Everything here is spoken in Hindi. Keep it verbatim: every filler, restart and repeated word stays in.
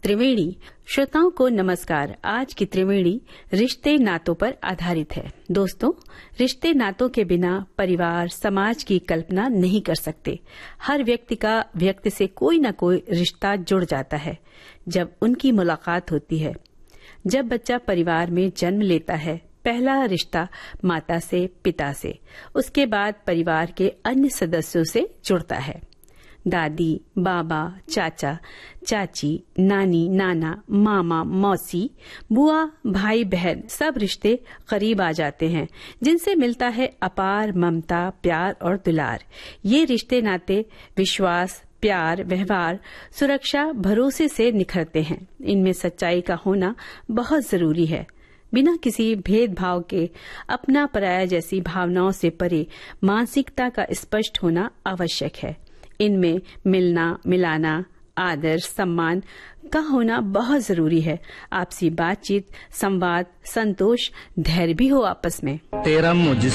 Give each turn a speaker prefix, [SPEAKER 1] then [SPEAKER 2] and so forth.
[SPEAKER 1] त्रिवेणी श्रोताओं को नमस्कार। आज की त्रिवेणी रिश्ते नातों पर आधारित है। दोस्तों, रिश्ते नातों के बिना परिवार समाज की कल्पना नहीं कर सकते। हर व्यक्ति का व्यक्ति से कोई न कोई रिश्ता जुड़ जाता है जब उनकी मुलाकात होती है। जब बच्चा परिवार में जन्म लेता है, पहला रिश्ता माता से, पिता से, उसके बाद परिवार के अन्य सदस्यों से जुड़ता है। दादी, बाबा, चाचा, चाची, नानी, नाना, मामा, मौसी, बुआ, भाई, बहन, सब रिश्ते करीब आ जाते हैं, जिनसे मिलता है अपार ममता, प्यार और दुलार। ये रिश्ते नाते विश्वास, प्यार, व्यवहार, सुरक्षा, भरोसे से निखरते हैं। इनमें सच्चाई का होना बहुत जरूरी है। बिना किसी भेदभाव के अपना पराया जैसी भावनाओं से परे मानसिकता का स्पष्ट होना आवश्यक है। इनमें मिलना, मिलाना, आदर, सम्मान का होना बहुत जरूरी है। आपसी बातचीत, संवाद, संतोष, धैर्य भी हो आपस में।
[SPEAKER 2] तेरा मुझ